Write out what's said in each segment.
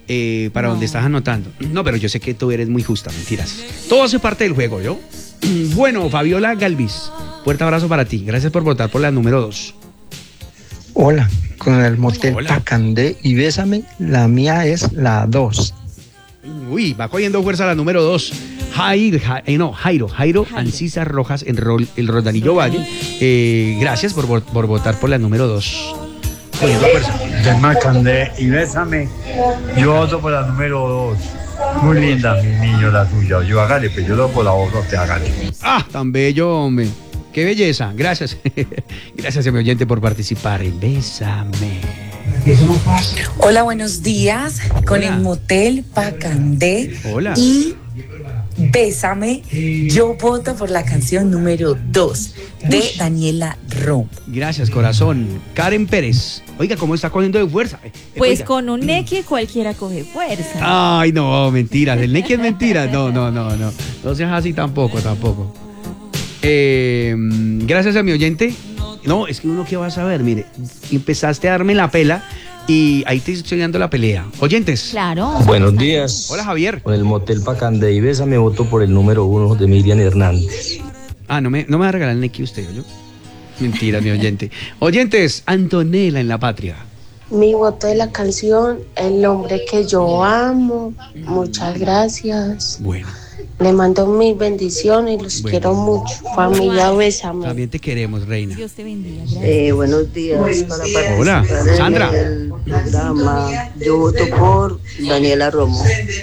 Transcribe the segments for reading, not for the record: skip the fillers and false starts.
para donde estás anotando. No, pero yo sé que tú eres muy justa, mentiras. Todo hace parte del juego, ¿yo? Bueno, Fabiola Galvis, fuerte abrazo para ti. Gracias por votar por la número 2. Hola, con el motel Hola. Pacandé y Bésame, la mía es la 2. Uy, va cogiendo fuerza la número 2. Jairo Ancisa Rojas, el Rodanillo Valle. Gracias por votar por la número 2. Cogiendo fuerza. Del Macandé y Bésame, yo voto por la número 2. Muy linda, mi niño, la tuya. Yo hágale, pues yo lo por la voz, usted hágale. Ah, tan bello, hombre. Qué belleza. Gracias. Gracias a mi oyente por participar en Bésame. Hola, buenos días. Con Hola. el motel Pacandé Hola. y Bésame, yo voto por la canción número 2 de Daniela Romo. Gracias, corazón. Karen Pérez. Oiga, ¿cómo está cogiendo de fuerza? Pues Oiga. con un neque cualquiera coge fuerza. Ay, no, mentiras. El Neki es mentira. No. No seas así tampoco. Gracias a mi oyente. No, es que uno que va a saber, mire, empezaste a darme la pela y ahí te estoy dando la pelea. Oyentes. Claro. Buenos días. Hola, Javier. Con el motel Pacandé y Bésame voto por el número 1 de Miriam Hernández. Ah, no me va a regalar el Neki usted, ¿yo? Mentira, mi oyente. Oyentes, Antonella en la patria. Mi voto de la canción, El hombre que yo amo. Muchas gracias. Bueno, Le mando mil bendiciones y los Bueno. quiero mucho. Familia, bésame. también te queremos, reina. Dios te bendiga. Gracias. Buenos días para participar Hola, Sandra. en el programa. Yo voto por Daniela Romo.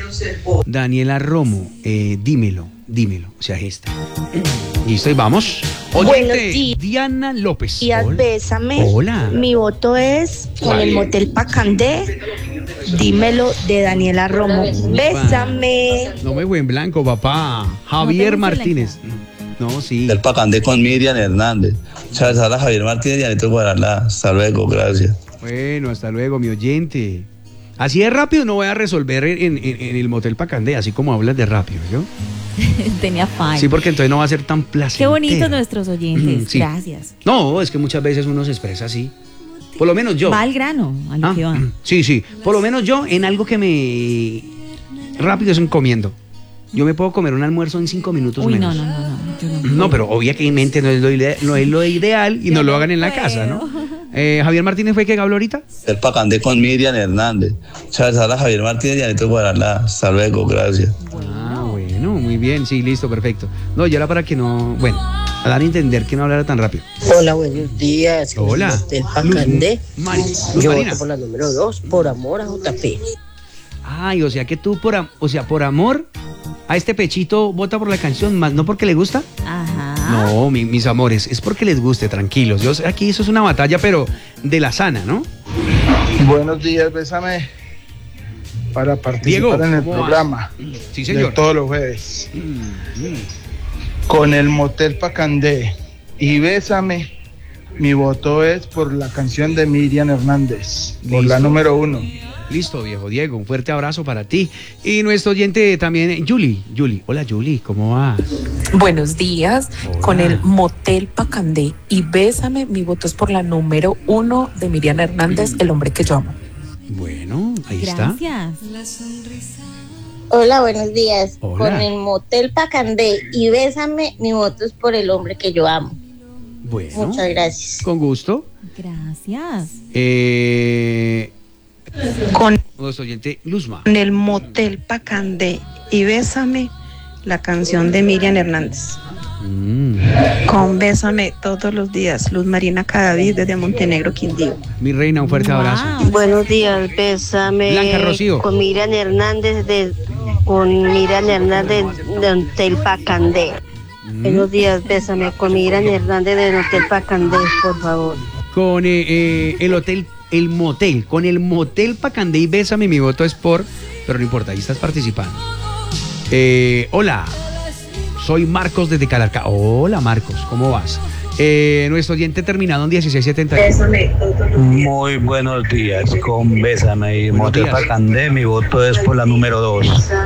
Daniela Romo, dímelo. O sea, esta. Listo, y vamos. Buenos Oyente, días. Diana López. Días, Hola. bésame. Hola. Mi voto es con el motel Pacandé. Dímelo de Daniela Romo. Bésame. No me fue en blanco, papá. Javier gusta Martínez. No, sí. Del Pacandé con Miriam Hernández. Muchas gracias a Javier Martínez y Anito Guaralá. Hasta luego, gracias. Bueno, hasta luego, mi oyente. Así de rápido no voy a resolver en el motel Pacandé, así como hablas de rápido, ¿yo? Tenía fallo. Sí, porque entonces no va a ser tan placentero. Qué bonitos nuestros oyentes. Sí. Gracias. No, es que muchas veces uno se expresa así. Por lo menos yo. Va al grano, a lo que va. Sí. Por lo menos yo en algo que me... Rápido es un comiendo. Yo me puedo comer un almuerzo en 5 minutos Uy, menos. no. Yo no. No, pero obviamente no es lo ideal y no lo hagan en la casa, ¿no? Javier Martínez fue que habló ahorita. Del Pacandé con Miriam Hernández. Muchas gracias a Javier Martínez y Anito Guaralá. Hasta luego, gracias. Ah, bueno, muy bien, sí, listo, perfecto. No, yo era para que no, bueno, a dar a entender que no hablara tan rápido. Hola, buenos días. Hola. Del Pacandé. Luz Yo Marina. voto por la número 2, por amor a JP. Ay, o sea que tú por amor a este pechito vota por la canción, más no porque le gusta. Ajá. No, mis amores, es porque les guste, tranquilos. Yo sé, aquí eso es una batalla, pero de la sana, ¿no? Buenos días, bésame. Para participar Diego, en el ¿cómo vas? programa Sí, de señor. todos los jueves. Con el motel Pacandé y Bésame, mi voto es por la canción de Miriam Hernández, por la Listo. número 1. Listo, viejo Diego, un fuerte abrazo para ti. Y nuestro oyente también, Julie. Hola, Julie, ¿cómo vas? Buenos días. Hola. Con el motel Pacandé y Bésame, mi voto es por la número 1 de Miriam Hernández, El hombre que yo amo. Bueno, ahí está. Gracias. Hola, buenos días. Hola. Con el motel Pacandé y Bésame, mi voto es por el hombre que yo amo. Bueno, Muchas gracias. con gusto. Gracias. Con Nuestro oyente, Luzma. el motel Pacandé y Bésame, la canción de Miriam Hernández. Con Bésame todos los días. Luz Marina Cadavid desde Montenegro, Quindío. Mi reina, un fuerte abrazo. Wow. Buenos días, bésame. Blanca Rocío. Con Miriam Hernández de Hotel Pacandé. Buenos días, bésame. Con Miriam Hernández de Hotel Pacandé, por favor. Con el motel, con el motel Pacandé y Bésame, mi voto es por, pero no importa, ahí estás participando. Hola, soy Marcos desde Calarcá. Hola, Marcos, ¿cómo vas? Nuestro oyente terminado en 1670. Muy buenos días. Con Bésame y Buenos motel días. Pacandé, mi voto es por la número 2.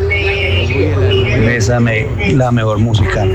Bésame, la mejor música.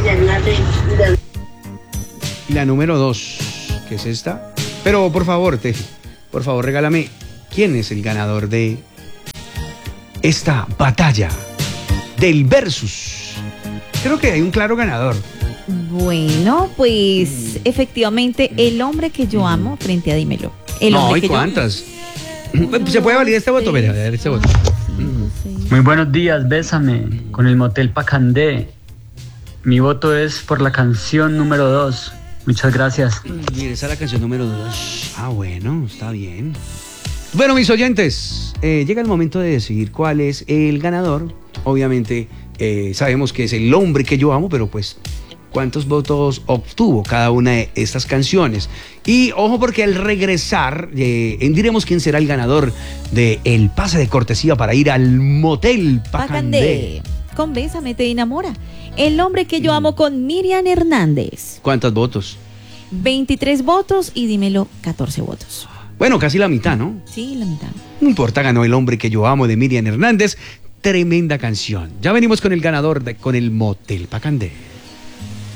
Y la número 2, que es esta. Pero por favor, regálame, ¿quién es el ganador de esta batalla del versus? Creo que hay un claro ganador. Bueno, pues efectivamente, el hombre que yo amo frente a Dímelo. El No, hombre ¿y que cuántas? ¿Se puede validar este voto? Mira, a ver este voto. Muy buenos días, Bésame, con el Motel Pacandé. Mi voto es por la canción número 2. Muchas gracias. Mire, esa es la canción número 2. Ah, bueno, está bien. Bueno, mis oyentes, llega el momento de decidir cuál es el ganador. Obviamente, sabemos que es el hombre que yo amo, pero pues, ¿cuántos votos obtuvo cada una de estas canciones? Y ojo, porque al regresar, diremos quién será el ganador del pase de cortesía para ir al Motel Pacandé. Con Bésame te enamora. El hombre que yo amo con Miriam Hernández. ¿Cuántos votos? 23 votos y Dímelo 14 votos. Bueno, casi la mitad, ¿no? Sí, la mitad. No importa, ganó El hombre que yo amo de Miriam Hernández. Tremenda canción. Ya venimos con el ganador con el Motel Pacandé.